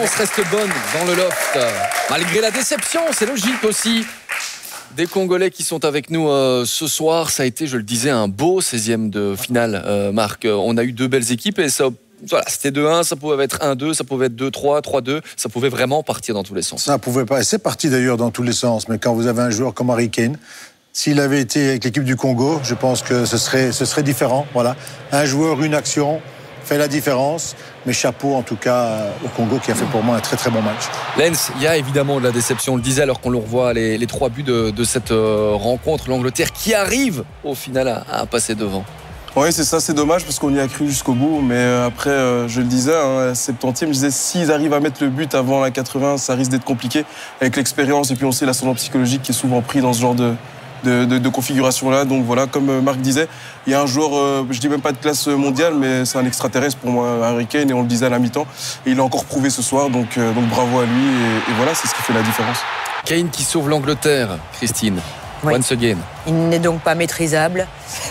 l'ambiance reste bonne dans le loft. Malgré la déception, c'est logique aussi. Des Congolais qui sont avec nous ce soir. Ça a été, je le disais, un beau 16e de finale, Marc. On a eu deux belles équipes et ça, voilà, c'était 2-1, ça pouvait être 1-2, ça pouvait être 2-3, 3-2. Ça pouvait vraiment partir dans tous les sens. Ça pouvait pas. C'est parti d'ailleurs dans tous les sens. Mais quand vous avez un joueur comme Harry Kane, s'il avait été avec l'équipe du Congo, je pense que ce serait différent. Voilà. Un joueur, une action fait la différence. Mais chapeau en tout cas au Congo qui a fait pour moi un très très bon match. Lens, il y a évidemment de la déception, on le disait alors qu'on le revoit les 3 buts de cette rencontre. L'Angleterre qui arrive au final à passer devant. Oui, c'est ça, c'est dommage parce qu'on y a cru jusqu'au bout. Mais après, je le disais, à la 70e, je disais s'ils arrivent à mettre le but avant la 80, ça risque d'être compliqué avec l'expérience. Et puis on sait l'ascendant psychologique qui est souvent pris dans ce genre de configuration-là. Donc voilà, comme Marc disait, il y a un joueur, je dis même pas de classe mondiale, mais c'est un extraterrestre pour moi, Harry Kane, et on le disait à la mi-temps. Et il a encore prouvé ce soir, donc bravo à lui. Et voilà, c'est ce qui fait la différence. Kane qui sauve l'Angleterre, Christine. Oui. Once again. Il n'est donc pas maîtrisable.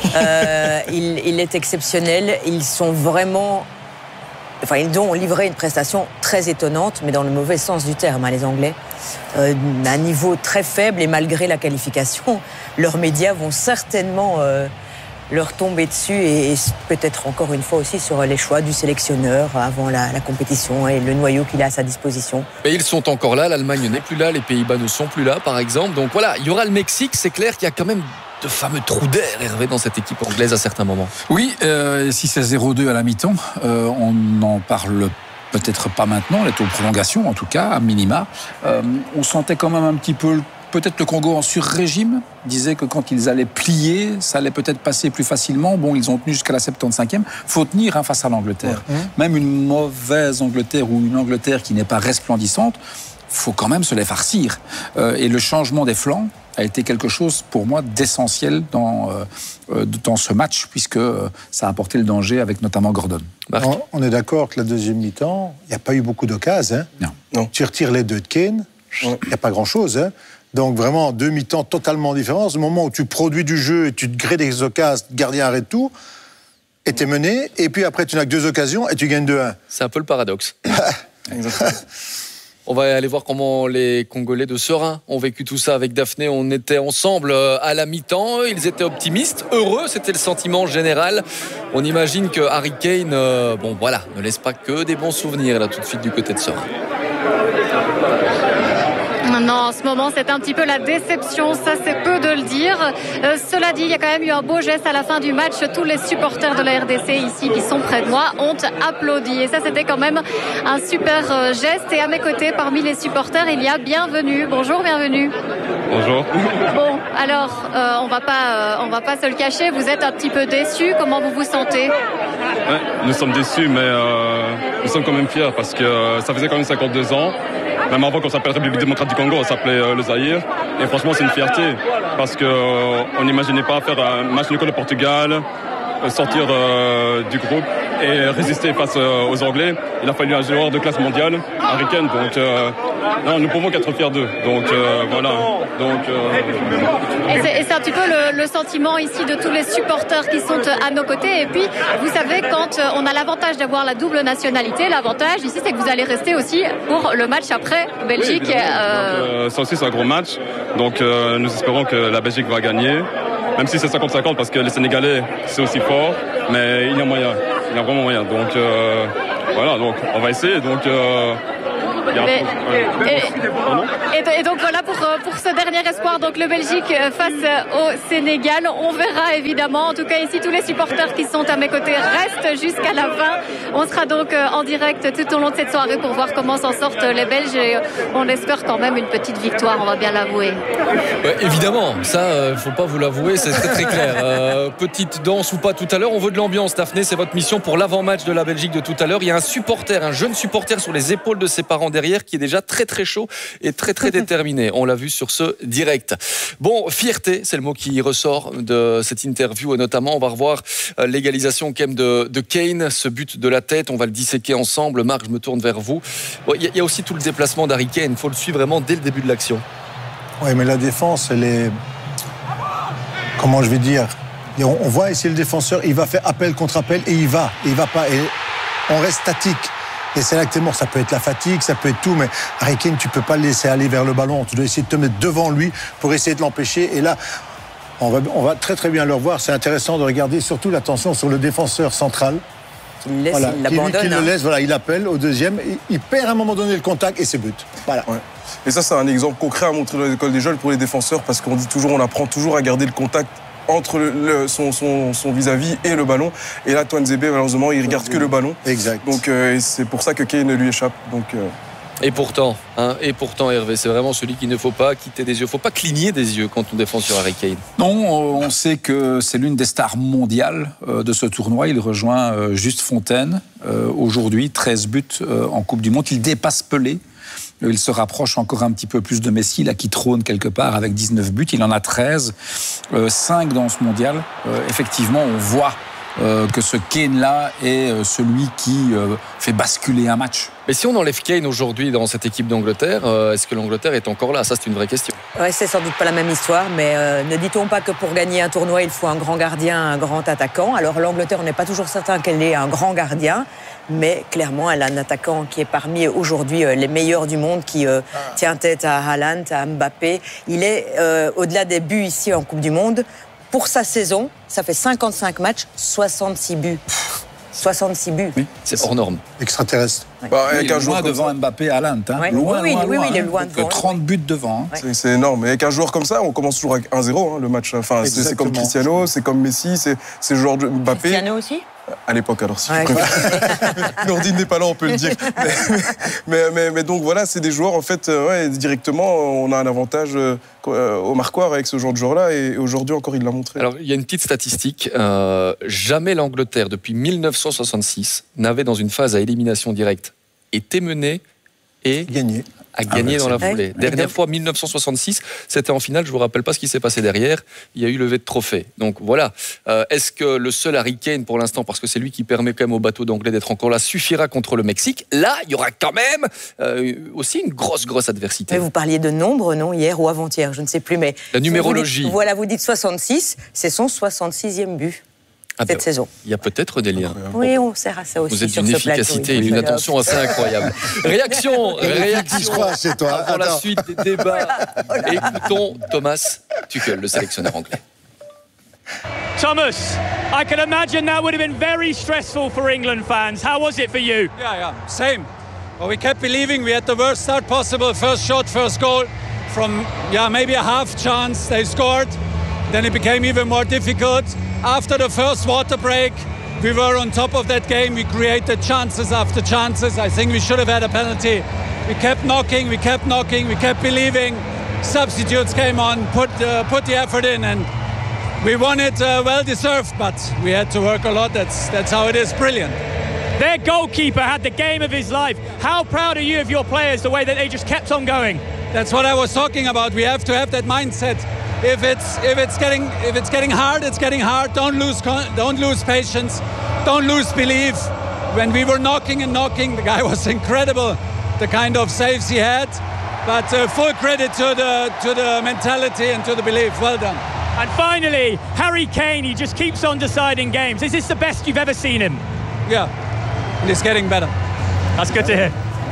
Il est exceptionnel. Ils sont vraiment... Enfin, ils ont livré une prestation très étonnante, mais dans le mauvais sens du terme, les Anglais. Un niveau très faible, et malgré la qualification, leurs médias vont certainement leur tomber dessus, et peut-être encore une fois aussi sur les choix du sélectionneur avant la compétition et le noyau qu'il a à sa disposition. Mais ils sont encore là, l'Allemagne n'est plus là, les Pays-Bas ne sont plus là, par exemple. Donc voilà, il y aura le Mexique, c'est clair qu'il y a quand même de fameux trous d'air, Hervé, dans cette équipe anglaise à certains moments. Oui, si c'est 0-2 à la mi-temps, on n'en parle peut-être pas maintenant, on est aux prolongations en tout cas, à minima. On sentait quand même un petit peu, peut-être le Congo en sur-régime, disait que quand ils allaient plier, ça allait peut-être passer plus facilement. Bon, ils ont tenu jusqu'à la 75e. Faut tenir face à l'Angleterre. Même une mauvaise Angleterre ou une Angleterre qui n'est pas resplendissante, faut quand même se les farcir. Et le changement des flancs a été quelque chose pour moi d'essentiel dans ce match, puisque ça a apporté le danger avec notamment Gordon. On est d'accord que la deuxième mi-temps, il n'y a pas eu beaucoup d'occasions. Non. Tu retires les deux de Kane, il n'y a pas grand-chose. Donc vraiment, deux mi-temps totalement différents. Au moment où tu produis du jeu et tu te crées des occasions, le gardien arrête tout, et t'es mené, et puis après tu n'as que 2 occasions et tu gagnes 2-1. C'est un peu le paradoxe. Exactement. On va aller voir comment les Congolais de Serein ont vécu tout ça avec Daphné. On était ensemble à la mi-temps. Ils étaient optimistes, heureux, c'était le sentiment général. On imagine que Harry Kane, ne laisse pas que des bons souvenirs là tout de suite du côté de Serein. Non, en ce moment, c'est un petit peu la déception, ça c'est peu de le dire. Cela dit, il y a quand même eu un beau geste à la fin du match. Tous les supporters de la RDC ici qui sont près de moi ont applaudi. Et ça, c'était quand même un super geste. Et à mes côtés, parmi les supporters, il y a Bienvenue. Bonjour, Bienvenue. Bonjour. Bon, alors, on va pas se le cacher. Vous êtes un petit peu déçus. Comment vous vous sentez ? Ouais, nous sommes déçus, mais nous sommes quand même fiers parce que ça faisait quand même 52 ans. Même avant qu'on s'appelle République démocratique du Congo, on s'appelait le Zaïre. Et franchement, c'est une fierté parce qu'on n'imaginait pas faire un match nul contre le Portugal, sortir du groupe et résister face aux Anglais. Il a fallu un joueur de classe mondiale, Harry Kane. Donc, non, nous pouvons qu'être fiers d'eux. Donc, voilà. Donc, Et c'est un petit peu le sentiment ici de tous les supporters qui sont à nos côtés. Et puis, vous savez, quand on a l'avantage d'avoir la double nationalité, l'avantage ici, c'est que vous allez rester aussi pour le match après Belgique. Oui, ça aussi, c'est un gros match. Donc, nous espérons que la Belgique va gagner. Même si c'est 50-50 parce que les Sénégalais, c'est aussi fort. Mais il y a moyen. Il y a vraiment moyen. Donc, voilà. Donc, on va essayer. Donc, et donc voilà pour ce dernier espoir, donc le Belgique face au Sénégal. On verra évidemment. En tout cas ici, tous les supporters qui sont à mes côtés restent jusqu'à la fin. On sera donc en direct tout au long de cette soirée pour voir comment s'en sortent les Belges. Et on espère quand même une petite victoire, on va bien l'avouer. Ouais, évidemment, ça, faut pas vous l'avouer, c'est très clair. Petite danse ou pas tout à l'heure, on veut de l'ambiance. Daphné, c'est votre mission pour l'avant-match de la Belgique de tout à l'heure. Il y a un jeune supporter sur les épaules de ses parents derrière qui est déjà très chaud et très déterminé. On l'a vu sur ce direct. Bon, fierté, c'est le mot qui ressort de cette interview, et notamment on va revoir l'égalisation quand même de Kane, ce but de la tête, on va le disséquer ensemble. Marc, je me tourne vers vous. Il y a aussi tout le déplacement d'Harry Kane, il faut le suivre vraiment dès le début de l'action. Oui, mais la défense, elle est... Comment je vais dire ? Et on voit ici le défenseur, il va faire appel contre appel et il va pas. Et on reste statique. Et c'est là que t'es mort. Ça peut être la fatigue, ça peut être tout, mais Harry Kane, tu peux pas le laisser aller vers le ballon. Tu dois essayer de te mettre devant lui pour essayer de l'empêcher. Et là, on va très très bien le revoir. C'est intéressant de regarder surtout l'attention sur le défenseur central. Il l'abandonne. Qui le laisse, voilà, il appelle au deuxième. Il perd à un moment donné le contact et c'est but. Voilà. Ouais. Et ça, c'est un exemple concret à montrer dans l'école des jeunes pour les défenseurs, parce qu'on dit toujours, on apprend toujours à garder le contact entre son vis-à-vis et le ballon. Et là, Tuanzebe, malheureusement, il regarde que le ballon. Exact. Donc, c'est pour ça que Kane lui échappe. Donc, Et pourtant, Hervé, c'est vraiment celui qu'il ne faut pas quitter des yeux. Il ne faut pas cligner des yeux quand on défend sur Harry Kane. Non, on sait que c'est l'une des stars mondiales de ce tournoi. Il rejoint Juste Fontaine. Aujourd'hui, 13 buts en Coupe du Monde. Il dépasse Pelé. Il se rapproche encore un petit peu plus de Messi, là, qui trône quelque part avec 19 buts. Il en a 13, 5 dans ce mondial. Effectivement, on voit que ce Kane-là est celui qui fait basculer un match. Mais si on enlève Kane aujourd'hui dans cette équipe d'Angleterre, est-ce que l'Angleterre est encore là ? Ça, c'est une vraie question. Ouais, c'est sans doute pas la même histoire, mais ne dit-on pas que pour gagner un tournoi, il faut un grand gardien, un grand attaquant ? Alors l'Angleterre, on n'est pas toujours certain qu'elle ait un grand gardien, mais clairement, elle a un attaquant qui est parmi aujourd'hui les meilleurs du monde, qui tient tête à Haaland, à Mbappé. Il est au-delà des buts ici en Coupe du Monde. Pour sa saison, ça fait 55 matchs, 66 buts. 66 buts. Oui, c'est hors norme. Extraterrestre. Ouais. Il est loin devant Mbappé, Haaland. Hein. Ouais. Loin, Oui, il est hein. loin devant. 30 buts devant. Hein. Ouais. c'est énorme. Et avec un joueur comme ça, on commence toujours avec 1-0, le match. Enfin, c'est comme Cristiano, c'est comme Messi, c'est le joueur de Mbappé. Cristiano aussi ? À l'époque, alors, si ouais, je préfère. Nordine n'est pas là, on peut le dire. Mais donc, voilà, c'est des joueurs, en fait, directement, on a un avantage au marquoir avec ce genre de joueur-là. Et aujourd'hui, encore, il l'a montré. Alors, il y a une petite statistique. Jamais l'Angleterre, depuis 1966, n'avait, dans une phase à élimination directe, été menée et a gagné dans la foulée. Dernière fois, 1966, c'était en finale. Je ne vous rappelle pas ce qui s'est passé derrière. Il y a eu levée de trophée. Donc voilà. Est-ce que le seul Harry Kane, pour l'instant, parce que c'est lui qui permet quand même au bateau d'anglais d'être encore là, suffira contre le Mexique ? Là, il y aura quand même aussi une grosse adversité. Mais vous parliez de nombre, non ? Hier ou avant-hier, je ne sais plus. Mais la numérologie. Vous dites 66, c'est son 66e but. Cette saison. Il y a peut-être des liens. Oui, on sert à ça aussi. Vous êtes d'une efficacité et d'une attention assez incroyable. Réaction c'est toi. Avant la suite des débats. Écoutons Thomas Tuchel, le sélectionneur anglais. Thomas, I can imagine that would have been very stressful for England fans. How was it for you? Yeah, same. Well, we kept believing we had the worst start possible. First shot, first goal. From, maybe a half chance, they scored. Then it became even more difficult. After the first water break, we were on top of that game. We created chances after chances. I think we should have had a penalty. We kept knocking, we kept believing. Substitutes came on, put the effort in, and we won it well deserved, but we had to work a lot. That's how it is. Brilliant. Their goalkeeper had the game of his life. How proud are you of your players, the way that they just kept on going? That's what I was talking about. We have to have that mindset. If it's getting hard, it's getting hard. Don't lose patience. Don't lose belief. When we were knocking, the guy was incredible. The kind of saves he had, but full credit to the mentality and to the belief. Well done. And finally, Harry Kane. He just keeps on deciding games. Is this the best you've ever seen him? Yeah, and he's getting better. That's good to hear.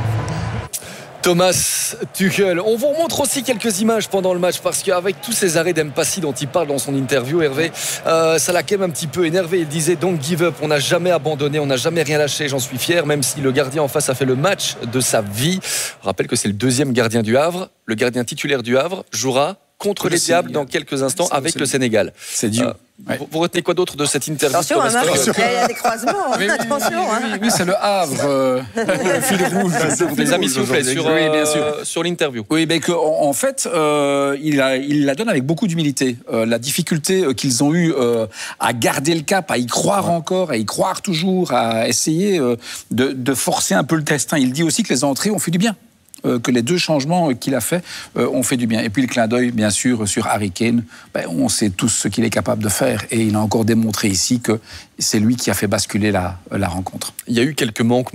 Thomas Tuchel. On vous remontre aussi quelques images pendant le match parce qu'avec tous ces arrêts d'Empassi dont il parle dans son interview, Hervé, ça l'a quand même un petit peu énervé. Il disait don't give up, on n'a jamais abandonné, on n'a jamais rien lâché, j'en suis fier, même si le gardien en face a fait le match de sa vie. Je rappelle que c'est le deuxième gardien du Havre. Le gardien titulaire du Havre jouera contre les Diables dans quelques instants avec le Sénégal. C'est Dieu. Vous retenez quoi d'autre de cette interview? Attention, il y a des croisements. Attention. Oui, c'est le Havre. Le fil rouge. Les amis, s'il vous plaît, sur l'interview. Oui, mais en fait, il la donne avec beaucoup d'humilité. La difficulté qu'ils ont eue à garder le cap, à y croire encore, à y croire toujours, à essayer de forcer un peu le destin. Il dit aussi que les entrées ont fait du bien. Que les deux changements qu'il a fait ont fait du bien. Et puis le clin d'œil, bien sûr, sur Harry Kane, on sait tous ce qu'il est capable de faire. Et il a encore démontré ici que c'est lui qui a fait basculer la rencontre. Il y a eu quelques manquements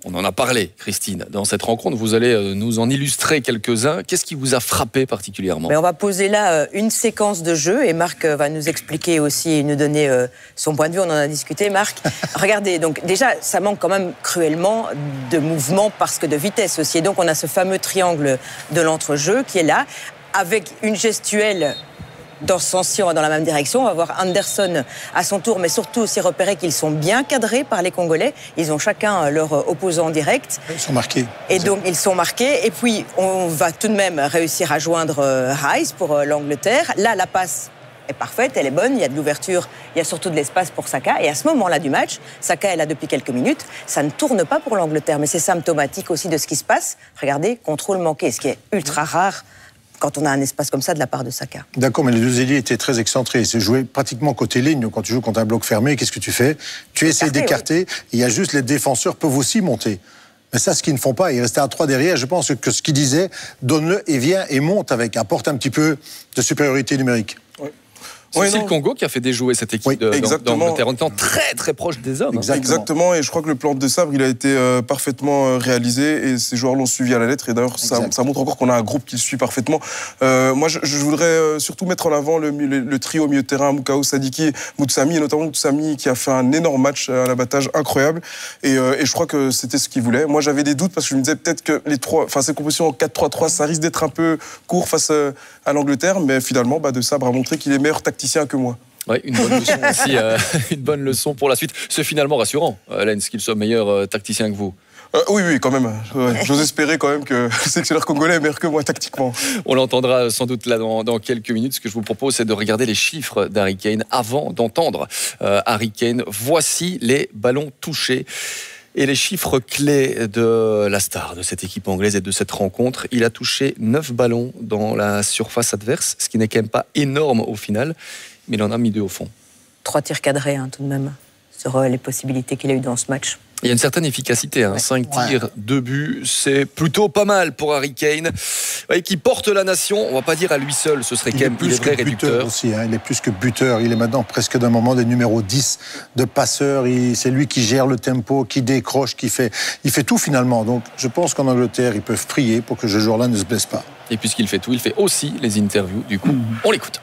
On en a parlé, Christine. Dans cette rencontre, vous allez nous en illustrer quelques-uns. Qu'est-ce qui vous a frappé particulièrement ? Mais on va poser là une séquence de jeu et Marc va nous expliquer aussi et nous donner son point de vue. On en a discuté, Marc. Regardez, donc déjà, ça manque quand même cruellement de mouvement parce que de vitesse aussi. Et donc, on a ce fameux triangle de l'entrejeu qui est là, avec une gestuelle dans ce sens-ci, on va dans la même direction. On va voir Anderson à son tour, mais surtout aussi repérer qu'ils sont bien cadrés par les Congolais. Ils ont chacun leur opposant direct. Ils sont marqués. Et donc, ils sont marqués. Et puis, on va tout de même réussir à joindre Rice pour l'Angleterre. Là, la passe est parfaite, elle est bonne. Il y a de l'ouverture, il y a surtout de l'espace pour Saka. Et à ce moment-là du match, Saka est là depuis quelques minutes. Ça ne tourne pas pour l'Angleterre, mais c'est symptomatique aussi de ce qui se passe. Regardez, contrôle manqué, ce qui est ultra rare quand on a un espace comme ça de la part de Saka. D'accord, mais les deux ailiers étaient très excentrés. C'est joué pratiquement côté ligne. Quand tu joues contre un bloc fermé, qu'est-ce que tu fais ? Tu essaies d'écarter. Oui. Il y a juste les défenseurs peuvent aussi monter. Mais ça, ce qu'ils ne font pas, ils restaient à 3 derrière. Je pense que ce qu'ils disaient, donne-le et viens et monte avec, apporte un petit peu de supériorité numérique. Oui. C'est le Congo qui a fait déjouer cette équipe d'Angleterre en étant très très proche des hommes. Exactement, et je crois que le plan de Sabre, il a été parfaitement réalisé et ces joueurs l'ont suivi à la lettre. Et d'ailleurs, ça montre encore qu'on a un groupe qui le suit parfaitement. Moi, je voudrais surtout mettre en avant le trio au milieu de terrain, Moukao, Sadiki, Moutsami, et notamment Moutsami qui a fait un énorme match à l'abattage incroyable. Et je crois que c'était ce qu'il voulait. Moi, j'avais des doutes parce que je me disais peut-être que ces compositions en 4-3-3, ça risque d'être un peu court face à l'Angleterre, mais finalement, De Sabre a montré qu'il est meilleur tacticien que moi. Oui, une bonne leçon aussi, une bonne leçon pour la suite. C'est finalement rassurant, Lens, qu'il soit meilleur tacticien que vous. Oui, quand même. J'ose espérer quand même que le sélectionneur congolais est meilleur que moi tactiquement. On l'entendra sans doute là dans quelques minutes. Ce que je vous propose, c'est de regarder les chiffres d'Harry Kane avant d'entendre Harry Kane. Voici les ballons touchés. Et les chiffres clés de la star de cette équipe anglaise et de cette rencontre, il a touché 9 ballons dans la surface adverse, ce qui n'est quand même pas énorme au final, mais il en a mis 2 au fond. 3 tirs cadrés tout de même, sur les possibilités qu'il a eues dans ce match. Il y a une certaine efficacité, 5 tirs, 2 buts, c'est plutôt pas mal pour Harry Kane, qui porte la nation. On va pas dire à lui seul, ce serait quand même plus que réducteur aussi. Il est plus que buteur. Il est maintenant presque d'un moment des numéros 10 de passeur. C'est lui qui gère le tempo, qui décroche, il fait tout finalement. Donc je pense qu'en Angleterre, ils peuvent prier pour que ce joueur-là ne se blesse pas. Et puisqu'il fait tout, il fait aussi les interviews. Du coup, on l'écoute.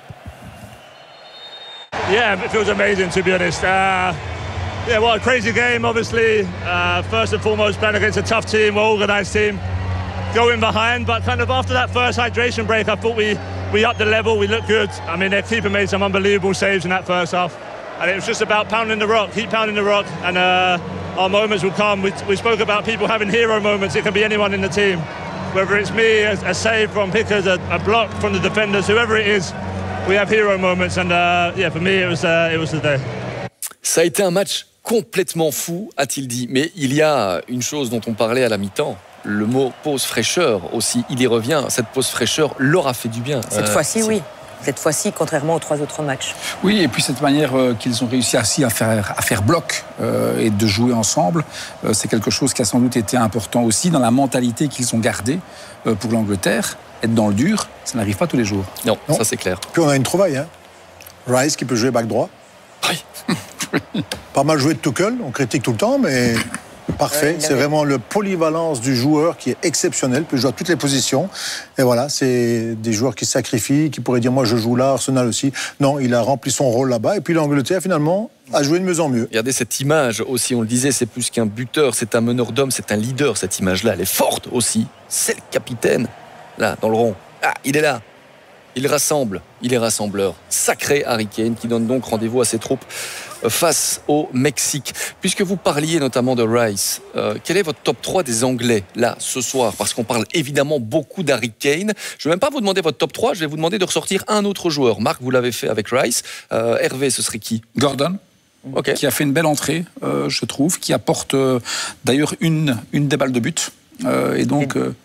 Yeah, it feels amazing to be honest. Yeah, what a crazy game, obviously. First and foremost, playing against a tough team, well-organised team. Going behind, but kind of after that first hydration break, I thought we upped the level, we looked good. I mean, their keeper made some unbelievable saves in that first half. And it was just about pounding the rock, keep pounding the rock, and our moments will come. We spoke about people having hero moments. It can be anyone in the team. Whether it's me, a save from Pickers, a block from the defenders, whoever it is, we have hero moments. And for me, it was the day. Ça a été un match complètement fou, a-t-il dit. Mais il y a une chose dont on parlait à la mi-temps. Le mot pause fraîcheur aussi, il y revient. Cette pause fraîcheur leur a fait du bien. Cette fois-ci, oui. Cette fois-ci, contrairement aux 3 autres matchs. Oui, et puis cette manière qu'ils ont réussi à faire bloc et de jouer ensemble, c'est quelque chose qui a sans doute été important aussi dans la mentalité qu'ils ont gardée pour l'Angleterre. Être dans le dur, ça n'arrive pas tous les jours. Non, ça c'est clair. Puis on a une trouvaille. Rice qui peut jouer back droit. Oui. Pas mal joué de Tuchel, on critique tout le temps, mais parfait. C'est vraiment le polyvalence du joueur qui est exceptionnel, peut jouer à toutes les positions. Et voilà, c'est des joueurs qui sacrifient, qui pourraient dire moi je joue là, Arsenal aussi. Non, il a rempli son rôle là-bas. Et puis l'Angleterre finalement a joué de mieux en mieux. Regardez cette image aussi, on le disait, c'est plus qu'un buteur, c'est un meneur d'hommes, c'est un leader. Cette image-là, elle est forte aussi. C'est le capitaine, là, dans le rond. Ah, il est là. Il rassemble, il est rassembleur. Sacré Harry Kane qui donne donc rendez-vous à ses troupes face au Mexique. Puisque vous parliez notamment de Rice, quel est votre top 3 des Anglais là ce soir ? Parce qu'on parle évidemment beaucoup d'Harry Kane. Je ne vais même pas vous demander votre top 3, je vais vous demander de ressortir un autre joueur. Marc, vous l'avez fait avec Rice. Hervé, ce serait qui ? Gordon. Okay. Qui a fait une belle entrée, je trouve, qui apporte d'ailleurs une des balles de but. Et donc,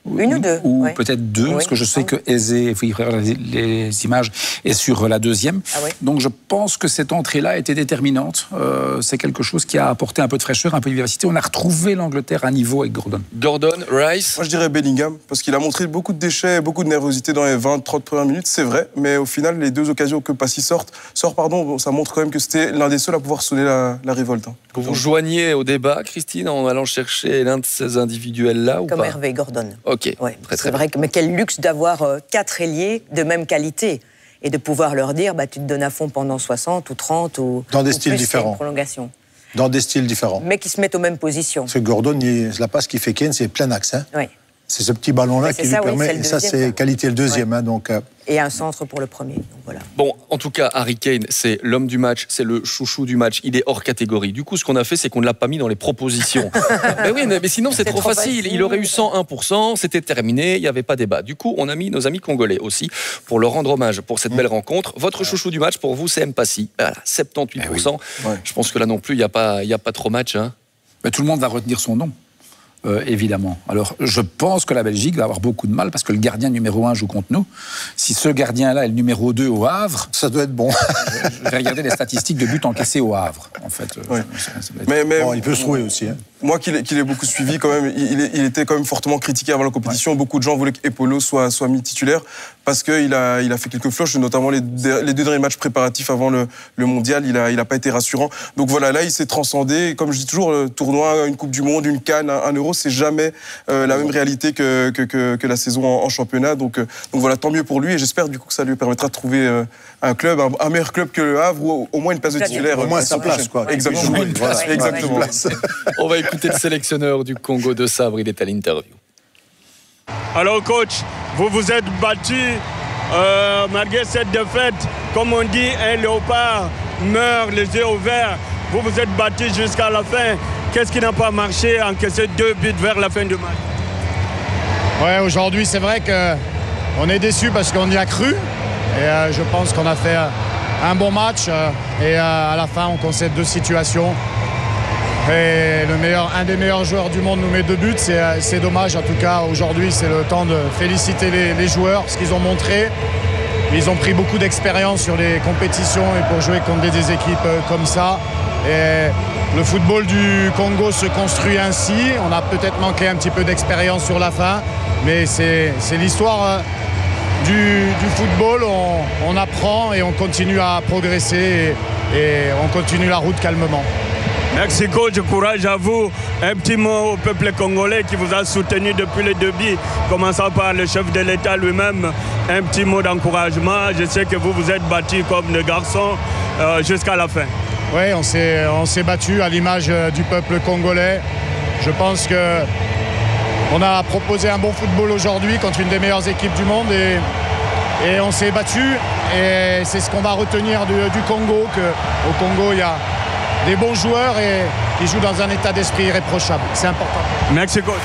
Une ou deux. Ou peut-être deux, parce que je sais que Eze, les images, est sur la deuxième. Ah oui. Donc je pense que cette entrée-là a été déterminante. C'est quelque chose qui a apporté un peu de fraîcheur, un peu de vivacité. On a retrouvé l'Angleterre à niveau avec Gordon. Gordon, Rice. Moi, je dirais Bellingham, parce qu'il a montré beaucoup de déchets, beaucoup de nervosité dans les 20-30 premières minutes, c'est vrai. Mais au final, les deux occasions que Passy sort, ça montre quand même que c'était l'un des seuls à pouvoir sonner la révolte. Vous vous joignez au débat, Christine, en allant chercher l'un de ces individuels-là ou Comme pas? Hervé Gordon. Ok, Ouais, très c'est bien. vrai, mais quel luxe d'avoir 4 ailiers de même qualité et de pouvoir leur dire tu te donnes à fond pendant 60 ou 30 ou Dans des ou styles plus, différents. c'est une prolongation. Dans des styles différents. Mais qui se mettent aux mêmes positions. Parce que Gordon, la passe qu'il fait Kane, c'est plein axe. Hein. Oui. C'est ce petit ballon-là Mais qui c'est lui ça, oui, permet. c'est le Et ça, deuxième, c'est ça. qualité le deuxième. Ouais. Hein, donc, Et un centre pour le premier. Donc voilà. Bon, en tout cas, Harry Kane, c'est l'homme du match, c'est le chouchou du match. Il est hors catégorie. Du coup, ce qu'on a fait, c'est qu'on ne l'a pas mis dans les propositions. Mais oui, mais sinon, c'est trop facile. Il aurait eu 101%, c'était terminé, il n'y avait pas débat. Du coup, on a mis nos amis congolais aussi pour leur rendre hommage pour cette belle rencontre. Votre chouchou du match, pour vous, c'est Mpassi. Voilà, 78%. Je pense que là non plus, il n'y a pas trop match. Hein. Mais tout le monde va retenir son nom. Évidemment. Alors, je pense que la Belgique va avoir beaucoup de mal parce que le gardien numéro 1 joue contre nous. Si ce gardien-là est le numéro 2 au Havre, ça doit être bon. Je vais regarder les statistiques de buts encaissés au Havre, en fait. Ouais. Mais il peut se trouver aussi. Hein. Moi, qui l'ai beaucoup suivi, quand même, il était quand même fortement critiqué avant la compétition. Ouais. Beaucoup de gens voulaient qu'Epolo soit mis titulaire parce qu'il a fait quelques floches, notamment les deux derniers matchs préparatifs avant le mondial. Il a pas été rassurant. Donc voilà, là, il s'est transcendé. Comme je dis toujours, le tournoi, une Coupe du Monde, une CAN, un Euro, c'est jamais la même réalité que la saison en championnat. Donc voilà, tant mieux pour lui. Et j'espère du coup que ça lui permettra de trouver un club, un meilleur club que le Havre, ou au moins une place de titulaire. Au moins sa place, quoi. Exactement. Voilà. Exactement. On va écouter le sélectionneur du Congo de Sabre, il est à l'interview. Alors coach, vous vous êtes battu malgré cette défaite. Comme on dit, un léopard meurt les yeux ouverts. Vous vous êtes battu jusqu'à la fin. Qu'est-ce qui n'a pas marché? Encaisser 2 buts vers la fin du match. Ouais, aujourd'hui c'est vrai qu'on est déçu parce qu'on y a cru. Et je pense qu'on a fait un bon match. Et à la fin, on concède 2 situations. Et un des meilleurs joueurs du monde nous met 2 buts, c'est dommage. En tout cas, aujourd'hui, c'est le temps de féliciter les joueurs, ce qu'ils ont montré. Ils ont pris beaucoup d'expérience sur les compétitions et pour jouer contre des équipes comme ça. Et le football du Congo se construit ainsi. On a peut-être manqué un petit peu d'expérience sur la fin, mais c'est l'histoire du football. On apprend et on continue à progresser et on continue la route calmement. Merci coach, courage à vous. Un petit mot au peuple congolais qui vous a soutenu depuis le début, commençant par le chef de l'État lui-même. Un petit mot d'encouragement. Je sais que vous êtes battus comme des garçons jusqu'à la fin. Oui, on s'est battus à l'image du peuple congolais. Je pense qu'on a proposé un bon football aujourd'hui contre une des meilleures équipes du monde et on s'est battus. Et c'est ce qu'on va retenir du Congo, qu'au Congo, il y a des bons joueurs et qui jouent dans un état d'esprit irréprochable. C'est important. Merci coach.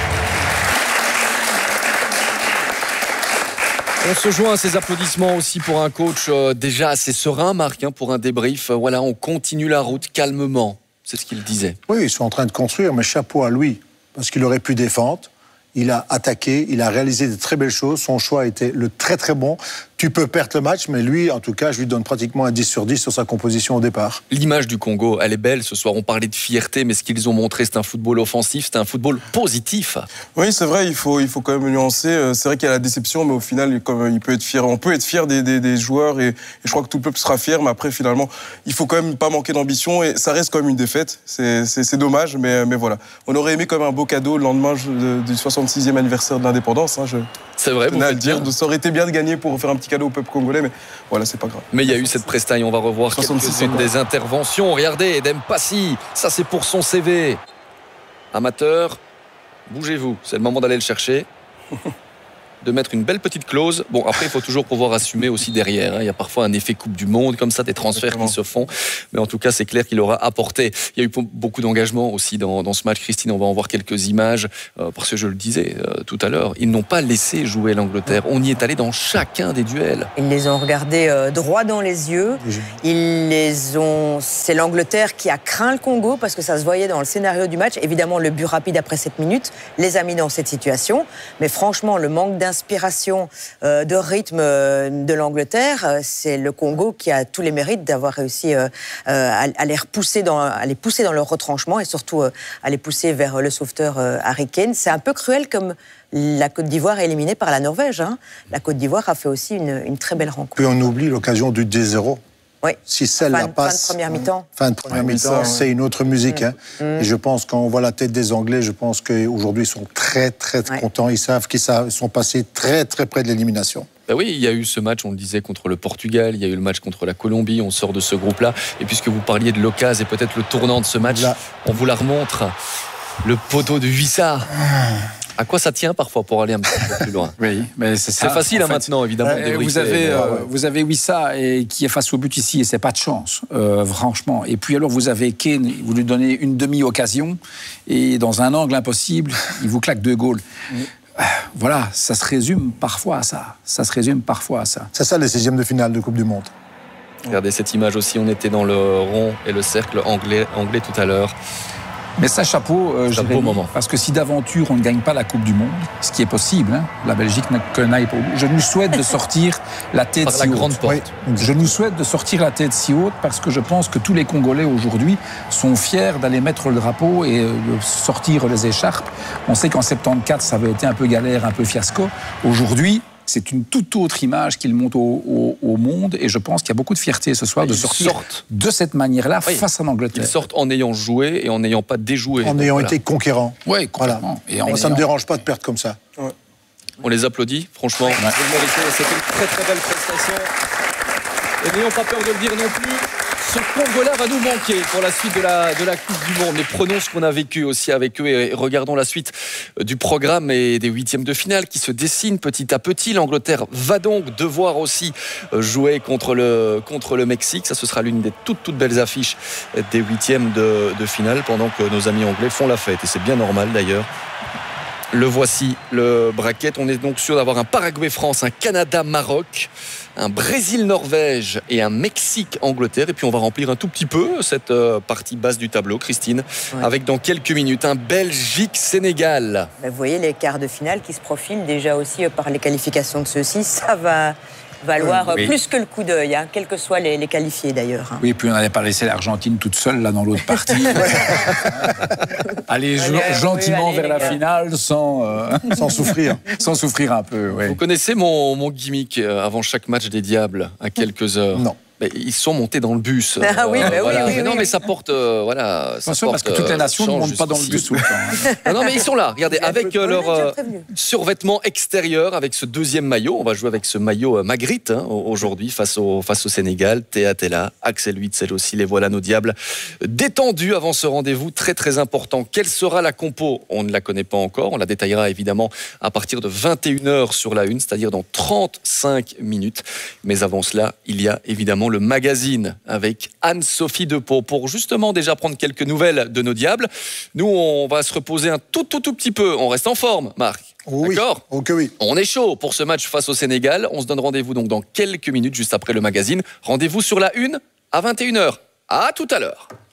On se joint à ces applaudissements aussi pour un coach déjà assez serein, Marc, pour un débrief. Voilà, on continue la route calmement. C'est ce qu'il disait. Oui, ils sont en train de construire, mais chapeau à lui, parce qu'il aurait pu défendre. Il a attaqué, il a réalisé de très belles choses. Son choix était le très très bon. Tu peux perdre le match, mais lui, en tout cas, je lui donne pratiquement un 10 sur 10 sur sa composition au départ. L'image du Congo, elle est belle ce soir. On parlait de fierté, mais ce qu'ils ont montré, c'est un football offensif, c'est un football positif. Oui, c'est vrai, il faut quand même nuancer. C'est vrai qu'il y a la déception, mais au final, comme il peut être fier. On peut être fier des joueurs et je crois que tout le peuple sera fier, mais après, finalement, il faut quand même pas manquer d'ambition et ça reste quand même une défaite. C'est dommage, mais voilà. On aurait aimé quand même un beau cadeau le lendemain du 66e anniversaire de l'indépendance. C'est vrai, vous faites bien. Ça aurait été bien de gagner pour faire un petit cadeau au peuple congolais, mais voilà, c'est pas grave. Mais il y a eu cette prestaille, on va revoir 66, quelques-unes des interventions. Regardez, Mpassi, ça c'est pour son CV. Amateur, bougez-vous, c'est le moment d'aller le chercher. de mettre une belle petite clause. Bon, après, il faut toujours pouvoir assumer aussi derrière. Il y a parfois un effet Coupe du Monde, comme ça, des transferts qui se font. Mais en tout cas, c'est clair qu'il aura apporté. Il y a eu beaucoup d'engagement aussi dans ce match. Christine, on va en voir quelques images. Parce que je le disais tout à l'heure, ils n'ont pas laissé jouer l'Angleterre. On y est allé dans chacun des duels. Ils les ont regardés droit dans les yeux. C'est l'Angleterre qui a craint le Congo parce que ça se voyait dans le scénario du match. Évidemment, le but rapide après 7 minutes les a mis dans cette situation. Mais franchement, le manque d'inspiration, de rythme de l'Angleterre, c'est le Congo qui a tous les mérites d'avoir réussi à les pousser dans leur retranchement et surtout à les pousser vers le sauveteur Harry Kane. C'est un peu cruel comme la Côte d'Ivoire est éliminée par la Norvège. La Côte d'Ivoire a fait aussi une très belle rencontre. Puis on oublie l'occasion du 2-0. Oui. Si celle-là passe. Fin de première mi-temps. Fin de première mi-temps, c'est une autre musique. Et je pense, quand on voit la tête des Anglais, je pense qu'aujourd'hui, ils sont très, très contents. Ils savent qu'ils sont passés très, très près de l'élimination. Ben oui, il y a eu ce match, on le disait, contre le Portugal. Il y a eu le match contre la Colombie. On sort de ce groupe-là. Et puisque vous parliez de l'occasion et peut-être le tournant de ce match, on vous la remontre. Le poteau de Wissa. À quoi ça tient parfois pour aller un petit peu plus loin? Oui, mais c'est facile maintenant, évidemment. Vous avez Wissa qui est face au but ici et c'est pas de chance, franchement. Et puis alors vous avez Kane, vous lui donnez une demi-occasion et dans un angle impossible, il vous claque 2 goals. Voilà, ça se résume parfois à ça. C'est ça les 16e de finale de Coupe du Monde. Regardez cette image aussi, on était dans le rond et le cercle anglais tout à l'heure. Mais ça, chapeau, moment. Parce que si d'aventure on ne gagne pas la Coupe du Monde, ce qui est possible, la Belgique n'aille pas. Je nous souhaite de sortir la tête si haute. Je nous souhaite de sortir la tête si haute parce que je pense que tous les Congolais aujourd'hui sont fiers d'aller mettre le drapeau et de sortir les écharpes. On sait qu'en 74, ça avait été un peu galère, un peu fiasco. Aujourd'hui, c'est une toute autre image qu'ils montrent au monde et je pense qu'il y a beaucoup de fierté ce soir de sortir de cette manière-là face à l'Angleterre. Ils sortent en ayant joué et en n'ayant pas déjoué. En ayant été conquérants. Oui, complètement. Et moi, ça ne me dérange pas de perdre comme ça. Ouais. On les applaudit, franchement. Vous le méritez, c'était une très très belle prestation. Et n'ayons pas peur de le dire non plus. Ce Congo-là va nous manquer pour la suite de la Coupe du Monde. Mais prenons ce qu'on a vécu aussi avec eux et regardons la suite du programme et des 8e de finale qui se dessinent petit à petit. L'Angleterre va donc devoir aussi jouer contre le Mexique. Ça, ce sera l'une des toutes belles affiches des 8e de finale pendant que nos amis anglais font la fête. Et c'est bien normal d'ailleurs. Le voici, le bracket. On est donc sûr d'avoir un Paraguay-France, un Canada-Maroc, un Brésil-Norvège et un Mexique-Angleterre. Et puis on va remplir un tout petit peu cette partie basse du tableau, Christine, avec dans quelques minutes un Belgique-Sénégal. Vous voyez les quarts de finale qui se profilent déjà aussi par les qualifications de ceux-ci. Ça va valoir plus que le coup d'œil, quels que soient les qualifiés d'ailleurs. Oui, puis on n'allait pas laisser l'Argentine toute seule là dans l'autre partie. Aller gentiment vers la finale sans souffrir. Sans souffrir un peu. Vous connaissez mon gimmick avant chaque match des Diables à quelques heures? Non. Ils sont montés dans le bus. Oui. Non, mais ça porte, parce que toutes les nations ne montent pas dans le bus tout le temps. Non, mais ils sont là. Regardez, avec leur survêtement extérieur, avec ce deuxième maillot. On va jouer avec ce maillot Magritte aujourd'hui face au Sénégal. Théa Tella, Axel Witsel aussi. Les voilà nos Diables détendus avant ce rendez-vous très très important. Quelle sera la compo? On ne la connaît pas encore. On la détaillera évidemment à partir de 21h sur la une, c'est-à-dire dans 35 minutes. Mais avant cela, il y a évidemment le magazine avec Anne-Sophie Depot pour justement déjà prendre quelques nouvelles de nos Diables. Nous, on va se reposer un tout petit peu. On reste en forme, Marc. Oui. D'accord. Oui. On est chaud pour ce match face au Sénégal. On se donne rendez-vous donc dans quelques minutes, juste après le magazine. Rendez-vous sur la une à 21h. À tout à l'heure.